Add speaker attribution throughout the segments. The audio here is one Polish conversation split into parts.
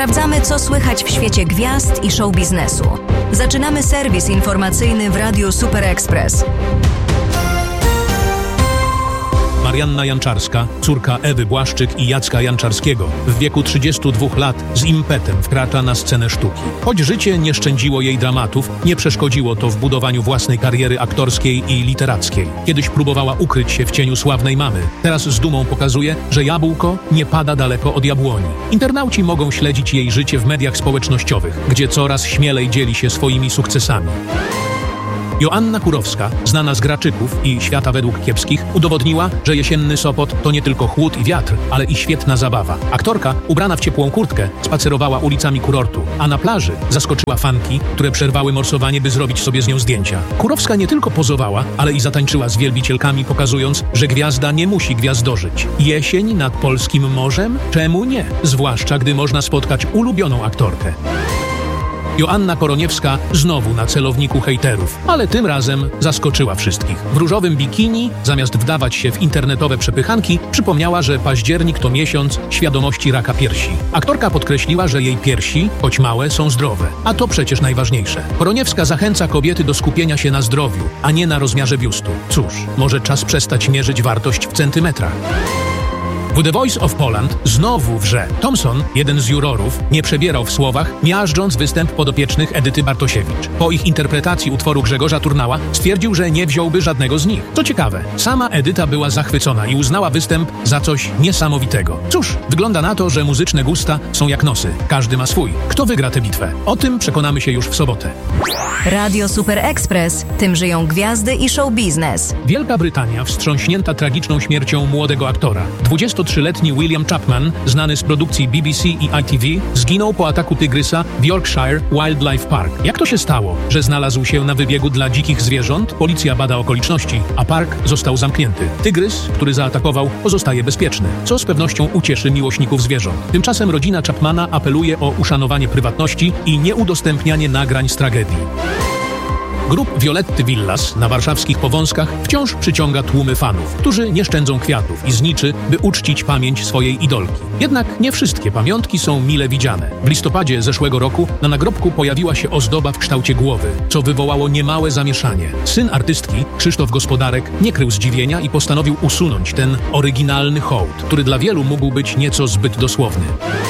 Speaker 1: Sprawdzamy, co słychać w świecie gwiazd i show biznesu. Zaczynamy serwis informacyjny w Radiu Super Express.
Speaker 2: Marianna Janczarska, córka Ewy Błaszczyk i Jacka Janczarskiego, w wieku 32 lat z impetem wkracza na scenę sztuki. Choć życie nie szczędziło jej dramatów, nie przeszkodziło to w budowaniu własnej kariery aktorskiej i literackiej. Kiedyś próbowała ukryć się w cieniu sławnej mamy. Teraz z dumą pokazuje, że jabłko nie pada daleko od jabłoni. Internauci mogą śledzić jej życie w mediach społecznościowych, gdzie coraz śmielej dzieli się swoimi sukcesami. Joanna Kurowska, znana z Graczyków i Świata według kiepskich, udowodniła, że jesienny Sopot to nie tylko chłód i wiatr, ale i świetna zabawa. Aktorka, ubrana w ciepłą kurtkę, spacerowała ulicami kurortu, a na plaży zaskoczyła fanki, które przerwały morsowanie, by zrobić sobie z nią zdjęcia. Kurowska nie tylko pozowała, ale i zatańczyła z wielbicielkami, pokazując, że gwiazda nie musi gwiazdożyć. Jesień nad polskim morzem? Czemu nie? Zwłaszcza, gdy można spotkać ulubioną aktorkę. Joanna Koroniewska znowu na celowniku hejterów, ale tym razem zaskoczyła wszystkich. W różowym bikini, zamiast wdawać się w internetowe przepychanki, przypomniała, że październik to miesiąc świadomości raka piersi. Aktorka podkreśliła, że jej piersi, choć małe, są zdrowe, a to przecież najważniejsze. Koroniewska zachęca kobiety do skupienia się na zdrowiu, a nie na rozmiarze biustu. Cóż, może czas przestać mierzyć wartość w centymetrach. W The Voice of Poland znowu wrze. Thompson, jeden z jurorów, nie przebierał w słowach, miażdżąc występ podopiecznych Edyty Bartosiewicz. Po ich interpretacji utworu Grzegorza Turnała stwierdził, że nie wziąłby żadnego z nich. Co ciekawe, sama Edyta była zachwycona i uznała występ za coś niesamowitego. Cóż, wygląda na to, że muzyczne gusta są jak nosy. Każdy ma swój. Kto wygra tę bitwę? O tym przekonamy się już w sobotę.
Speaker 1: Radio Super Express. Tym żyją gwiazdy i show biznes.
Speaker 2: Wielka Brytania wstrząśnięta tragiczną śmiercią młodego aktora. 23-letni William Chapman, znany z produkcji BBC i ITV, zginął po ataku tygrysa w Yorkshire Wildlife Park. Jak to się stało, że znalazł się na wybiegu dla dzikich zwierząt? Policja bada okoliczności, a park został zamknięty. Tygrys, który zaatakował, pozostaje bezpieczny, co z pewnością ucieszy miłośników zwierząt. Tymczasem rodzina Chapmana apeluje o uszanowanie prywatności i nieudostępnianie nagrań z tragedii. Grup Violetty Villas na warszawskich Powązkach wciąż przyciąga tłumy fanów, którzy nie szczędzą kwiatów i zniczy, by uczcić pamięć swojej idolki. Jednak nie wszystkie pamiątki są mile widziane. W listopadzie zeszłego roku na nagrobku pojawiła się ozdoba w kształcie głowy, co wywołało niemałe zamieszanie. Syn artystki, Krzysztof Gospodarek, nie krył zdziwienia i postanowił usunąć ten oryginalny hołd, który dla wielu mógł być nieco zbyt dosłowny.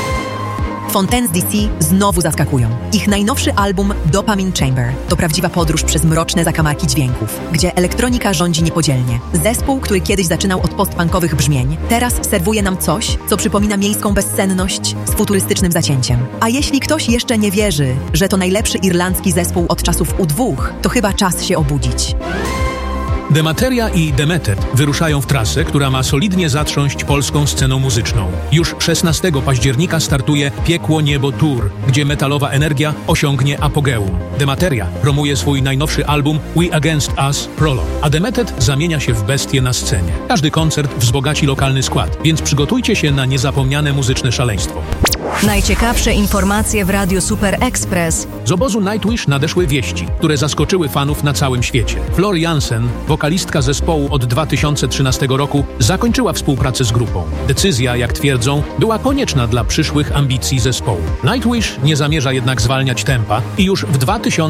Speaker 3: Fontaines DC znowu zaskakują. Ich najnowszy album Dopamine Chamber to prawdziwa podróż przez mroczne zakamarki dźwięków, gdzie elektronika rządzi niepodzielnie. Zespół, który kiedyś zaczynał od postpunkowych brzmień, teraz serwuje nam coś, co przypomina miejską bezsenność z futurystycznym zacięciem. A jeśli ktoś jeszcze nie wierzy, że to najlepszy irlandzki zespół od czasów U2, to chyba czas się obudzić.
Speaker 2: Demateria i Demetet wyruszają w trasę, która ma solidnie zatrząść polską sceną muzyczną. Już 16 października startuje Piekło Niebo Tour, gdzie metalowa energia osiągnie apogeum. Demateria promuje swój najnowszy album We Against Us Prologue, a Demetet zamienia się w bestię na scenie. Każdy koncert wzbogaci lokalny skład, więc przygotujcie się na niezapomniane muzyczne szaleństwo.
Speaker 1: Najciekawsze informacje w Radiu Super Express.
Speaker 2: Z obozu Nightwish nadeszły wieści, które zaskoczyły fanów na całym świecie. Flor Jansen, wokalistka zespołu od 2013 roku, zakończyła współpracę z grupą. Decyzja, jak twierdzą, była konieczna dla przyszłych ambicji zespołu. Nightwish nie zamierza jednak zwalniać tempa i już w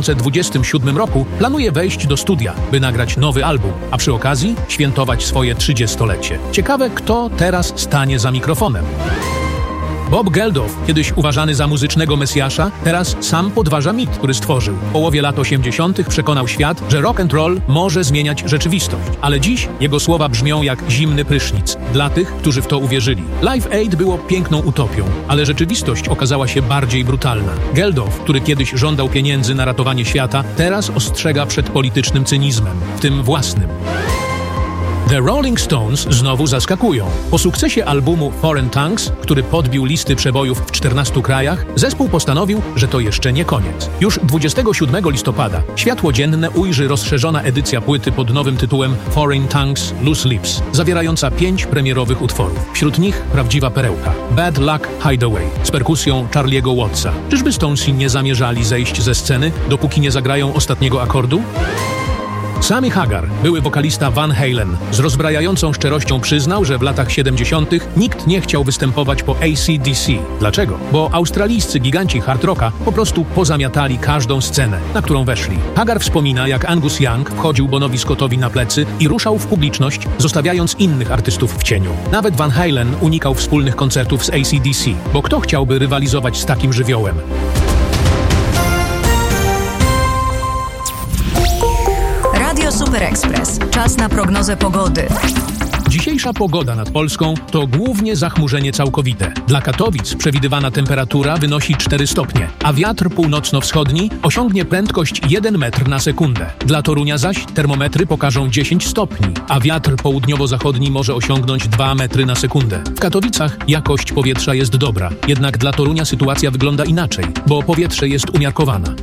Speaker 2: 2027 roku planuje wejść do studia, by nagrać nowy album, a przy okazji świętować swoje 30-lecie. Ciekawe, kto teraz stanie za mikrofonem. Bob Geldof, kiedyś uważany za muzycznego mesjasza, teraz sam podważa mit, który stworzył. W połowie lat 80. przekonał świat, że rock and roll może zmieniać rzeczywistość. Ale dziś jego słowa brzmią jak zimny prysznic dla tych, którzy w to uwierzyli. Live Aid było piękną utopią, ale rzeczywistość okazała się bardziej brutalna. Geldof, który kiedyś żądał pieniędzy na ratowanie świata, teraz ostrzega przed politycznym cynizmem, w tym własnym. The Rolling Stones znowu zaskakują. Po sukcesie albumu Foreign Tongues, który podbił listy przebojów w 14 krajach, zespół postanowił, że to jeszcze nie koniec. Już 27 listopada światło dzienne ujrzy rozszerzona edycja płyty pod nowym tytułem Foreign Tongues Loose Lips, zawierająca 5 premierowych utworów. Wśród nich prawdziwa perełka Bad Luck Hideaway z perkusją Charlie'ego Wattsa. Czyżby Stonesi nie zamierzali zejść ze sceny, dopóki nie zagrają ostatniego akordu? Sammy Hagar, były wokalista Van Halen, z rozbrajającą szczerością przyznał, że w latach 70. nikt nie chciał występować po AC/DC. Dlaczego? Bo australijscy giganci hard rocka po prostu pozamiatali każdą scenę, na którą weszli. Hagar wspomina, jak Angus Young wchodził Bonowi Scottowi na plecy i ruszał w publiczność, zostawiając innych artystów w cieniu. Nawet Van Halen unikał wspólnych koncertów z AC/DC, bo kto chciałby rywalizować z takim żywiołem?
Speaker 1: Radio Super Express. Czas na prognozę pogody.
Speaker 2: Dzisiejsza pogoda nad Polską to głównie zachmurzenie całkowite. Dla Katowic przewidywana temperatura wynosi 4 stopnie, a wiatr północno-wschodni osiągnie prędkość 1 metr na sekundę. Dla Torunia zaś termometry pokażą 10 stopni, a wiatr południowo-zachodni może osiągnąć 2 metry na sekundę. W Katowicach jakość powietrza jest dobra, jednak dla Torunia sytuacja wygląda inaczej, bo powietrze jest umiarkowana.